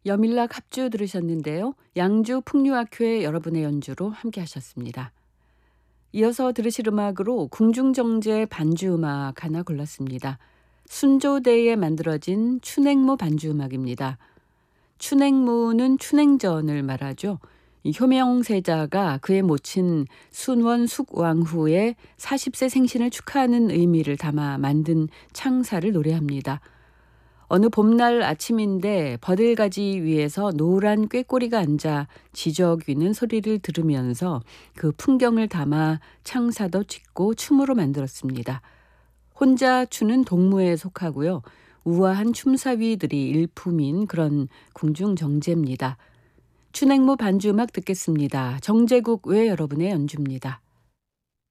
여밀락 합주 들으셨는데요. 양주 풍류학회 여러분의 연주로 함께 하셨습니다. 이어서 들으실 음악으로 궁중정제 반주음악 하나 골랐습니다. 순조대에 만들어진 춘행무 반주음악입니다. 춘행무는 춘행전을 말하죠. 이 효명세자가 그의 모친 순원숙왕후의 40세 생신을 축하하는 의미를 담아 만든 창사를 노래합니다. 어느 봄날 아침인데 버들가지 위에서 노란 꾀꼬리가 앉아 지저귀는 소리를 들으면서 그 풍경을 담아 창사도 짓고 춤으로 만들었습니다. 혼자 추는 동무에 속하고요. 우아한 춤사위들이 일품인 그런 궁중정제입니다. 춘행무 반주음악 듣겠습니다. 정제국 외 여러분의 연주입니다.